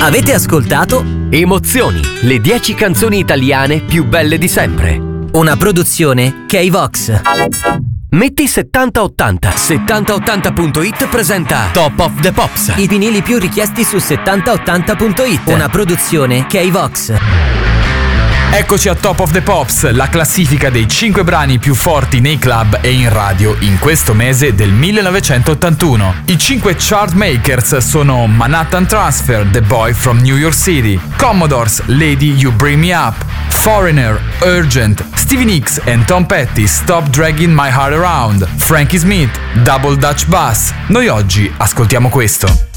Avete ascoltato Emozioni, le 10 canzoni italiane più belle di sempre. una produzione K-Vox. Metti 7080. 7080.it presenta Top of the Pops. I vinili più richiesti su 7080.it. Una produzione K-Vox. Eccoci a Top of the Pops, la classifica dei 5 brani più forti nei club e in radio in questo mese del 1981. I 5 chart makers sono Manhattan Transfer, The Boy from New York City, Commodores, Lady You Bring Me Up, Foreigner, Urgent, Stevie Nicks and Tom Petty, Stop Dragging My Heart Around, Frankie Smith, Double Dutch Bass. Noi oggi ascoltiamo questo.